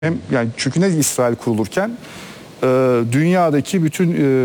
Hem yani çünkü ne İsrail kurulurken dünyadaki bütün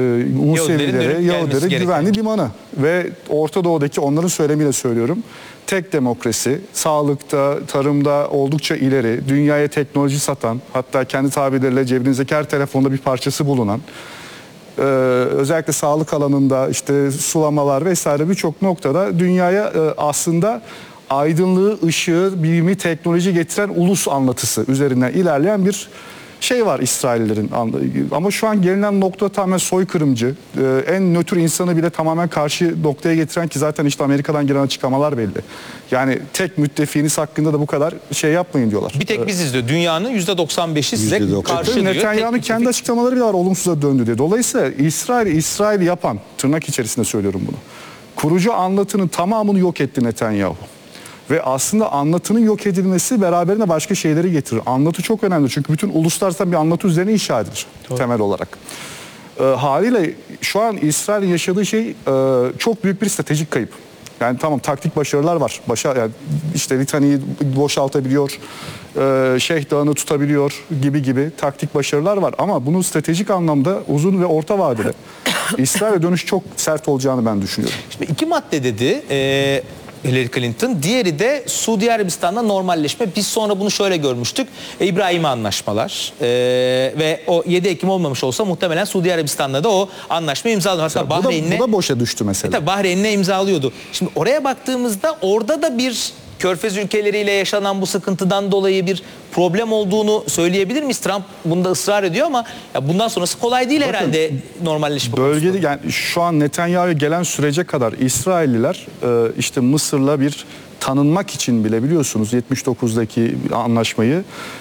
Yahudileri güvenli limanı ve Orta Doğu'daki onların söylemiyle söylüyorum. Tek demokrasi, sağlıkta, tarımda oldukça ileri, dünyaya teknoloji satan, hatta kendi tabirleriyle cebinizdeki her telefonda bir parçası bulunan, özellikle sağlık alanında işte sulamalar vesaire birçok noktada dünyaya aslında aydınlığı, ışığı, bilimi, teknoloji getiren ulus anlatısı üzerinden ilerleyen bir şey var İsraillerin. Ama şu an gelinen nokta tamamen soykırımcı. En nötr insanı bile tamamen karşı noktaya getiren, ki zaten işte Amerika'dan gelen açıklamalar belli. Yani tek müttefiğiniz hakkında da bu kadar şey yapmayın diyorlar. Bir tek biziz diyor. Dünyanın %95'i size karşı diyor. Netanyahu'nun kendi açıklamaları bile var, olumsuza döndü diye. Dolayısıyla İsrail yapan, tırnak içerisinde söylüyorum bunu, kurucu anlatının tamamını yok etti Netanyahu. Ve aslında anlatının yok edilmesi beraberinde başka şeyleri getirir. Anlatı çok önemli çünkü bütün uluslararası bir anlatı üzerine inşa edilir temel olarak. Haliyle şu an İsrail'in yaşadığı şey çok büyük bir stratejik kayıp. Yani tamam, taktik başarılar var. Yani işte Litani'yi boşaltabiliyor, Şeyh Dağı'nı tutabiliyor gibi taktik başarılar var. Ama bunun stratejik anlamda uzun ve orta vadede İsrail'e dönüş çok sert olacağını ben düşünüyorum. Şimdi iki madde dedi Hillary Clinton. Diğeri de Suudi Arabistan'da normalleşme. Biz sonra bunu şöyle görmüştük. İbrahim'i anlaşmalar. Ve o 7 Ekim olmamış olsa muhtemelen Suudi Arabistan'da da o anlaşma imzalanıyor. Hatta Bahreyn'le... Bu da boşa düştü mesela. Bahreyn'le imzalıyordu. Şimdi oraya baktığımızda orada da bir Körfez ülkeleriyle yaşanan bu sıkıntıdan dolayı bir problem olduğunu söyleyebilir miyiz? Trump bunda ısrar ediyor ama ya bundan sonrası kolay değil. Bakın, herhalde normalleşme bölgede yani şu an Netanyahu'ya gelen sürece kadar İsrailliler işte Mısır'la bir tanınmak için bile, biliyorsunuz 79'daki anlaşmayı,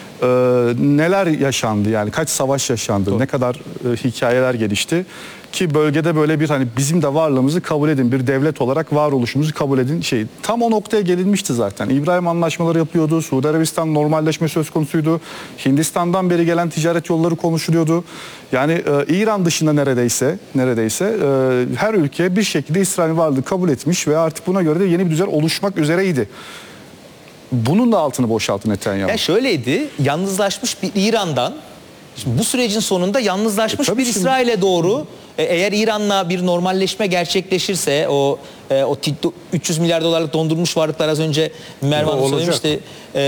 neler yaşandı, yani kaç savaş yaşandı, doğru, ne kadar hikayeler gelişti ki bölgede böyle bir, hani bizim de varlığımızı kabul edin, bir devlet olarak varoluşumuzu kabul edin şey, tam o noktaya gelinmişti zaten. İbrahim anlaşmaları yapıyordu, Suudi Arabistan normalleşme söz konusuydu, Hindistan'dan beri gelen ticaret yolları konuşuluyordu. Yani İran dışında neredeyse her ülke bir şekilde İsrail'in varlığını kabul etmiş ve artık buna göre de yeni bir düzen oluşmak üzereydi. Bunun da altını boşalttı Netanyahu. Ya şöyleydi, yalnızlaşmış bir İran'dan, şimdi bu sürecin sonunda yalnızlaşmış bir İsrail'e doğru, eğer İran'la bir normalleşme gerçekleşirse, o 300 milyar dolarlık dondurulmuş varlıklar az önce Mervan söylemişti,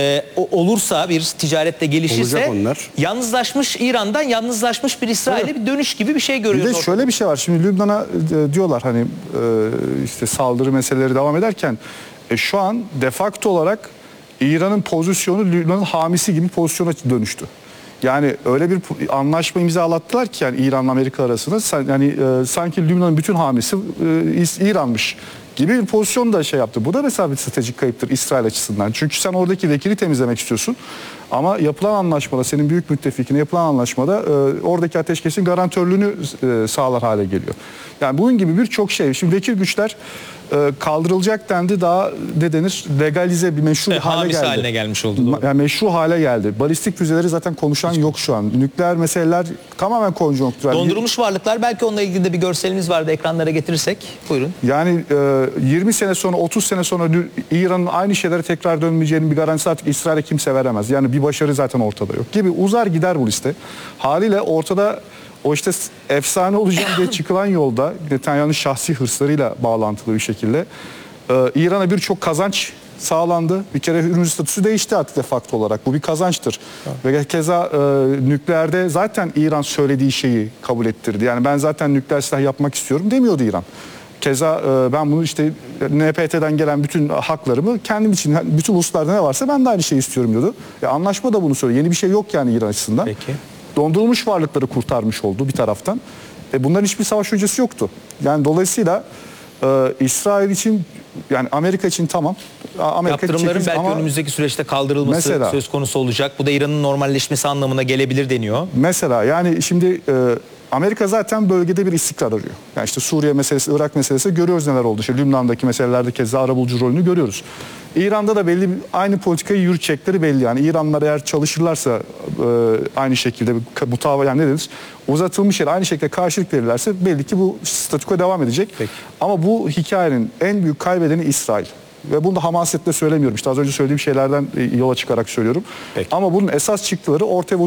olursa, bir ticarette gelişirse, yalnızlaşmış İran'dan yalnızlaşmış bir İsrail'e bir dönüş gibi bir şey görüyoruz. Bir de şöyle bir şey var, şimdi Lübnan'a diyorlar hani işte saldırı meseleleri devam ederken şu an de facto olarak İran'ın pozisyonu Lübnan'ın hamisi gibi pozisyona dönüştü. Yani öyle bir anlaşma imzalattılar ki yani İran'la Amerika arasında, yani sanki Lübnan'ın bütün hamisi İran'mış gibi bir pozisyon da şey yaptı. Bu da mesela bir stratejik kayıptır İsrail açısından. Çünkü sen oradaki vekili temizlemek istiyorsun. Ama yapılan anlaşmada, senin büyük müttefikine yapılan anlaşmada oradaki ateşkesin garantörlüğünü sağlar hale geliyor. Yani bunun gibi birçok şey. Şimdi vekil güçler kaldırılacak dendi, daha ne denir, legalize, bir meşru hale geldi. Haline gelmiş oldu. Doğru. Yani meşru hale geldi. Balistik füzeleri zaten konuşan yok şu an. Nükleer meseleler tamamen konjonktürel. Dondurulmuş varlıklar, belki onunla ilgili de bir görselimiz vardı, ekranlara getirirsek. Buyurun. Yani 20 sene sonra, 30 sene sonra İran'ın aynı şeylere tekrar dönmeyeceğinin bir garantisi artık İsrail'e kimse veremez. Yani bir başarı zaten ortada yok gibi, uzar gider bu liste. Haliyle ortada o işte efsane olacağım diye çıkılan yolda Netanyahu'nun şahsi hırslarıyla bağlantılı bir şekilde İran'a birçok kazanç sağlandı. Bir kere Hürmüz statüsü değişti artık de facto olarak. Bu bir kazançtır. Evet. Ve keza nükleerde zaten İran söylediği şeyi kabul ettirdi. Yani ben zaten nükleer silah yapmak istiyorum demiyordu İran. Keza ben bunu işte NPT'den gelen bütün haklarımı kendim için, bütün uluslarda ne varsa ben de aynı şeyi istiyorum diyordu. Anlaşma da bunu söylüyor. Yeni bir şey yok yani İran açısından. Peki. Dondurulmuş varlıkları kurtarmış oldu bir taraftan. Bunların hiçbir savaş öncesi yoktu. Yani dolayısıyla İsrail için, yani Amerika için tamam. Yaptırımların belki önümüzdeki süreçte kaldırılması mesela söz konusu olacak. Bu da İran'ın normalleşmesi anlamına gelebilir deniyor. Mesela yani şimdi Amerika zaten bölgede bir istikrar arıyor. Yani işte Suriye meselesi, Irak meselesi, görüyoruz neler oldu. İşte Lübnan'daki meselelerde keza arabulucu rolünü görüyoruz. İran'da da belli aynı politikayı yürütecekleri belli. Yani İranlılar eğer çalışırlarsa aynı şekilde yani ne denir, uzatılmış yere aynı şekilde karşılık verirlerse belli ki bu statüko devam edecek. Peki. Ama bu hikayenin en büyük kaybedeni İsrail. Ve bunu da hamasetle söylemiyorum. İşte az önce söylediğim şeylerden yola çıkarak söylüyorum. Peki. Ama bunun esas çıktıları ortaya